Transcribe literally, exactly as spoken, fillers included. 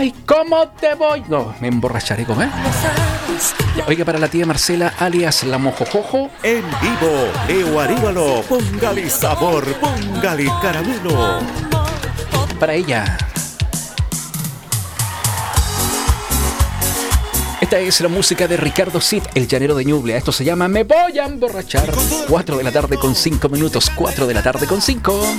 Ay, ¿cómo te voy? No, me emborracharé con él. Oiga, para la tía Marcela, alias la Mojojojo. En vivo, Leo Aríbalo, póngale sabor, póngale caramelo. Para ella. Esta es la música de Ricardo Cid, el llanero de Ñuble. Esto se llama Me voy a emborrachar. cuatro de la tarde con cinco minutos. cuatro de la tarde con cinco.